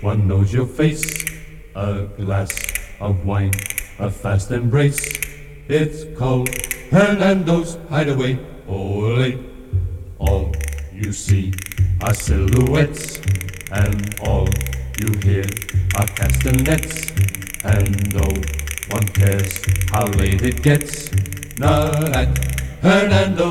One knows your face, a glass of wine, a fast embrace. It's called Hernando's Hideaway. Ole, all you see are silhouettes, and all you hear are castanets. And no one cares how late it gets, not at Hernando's.